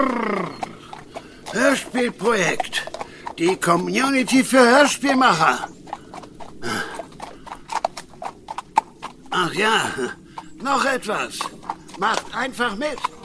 Hörspielprojekt. Die Community für Hörspielmacher. Ach ja, noch etwas. Macht einfach mit.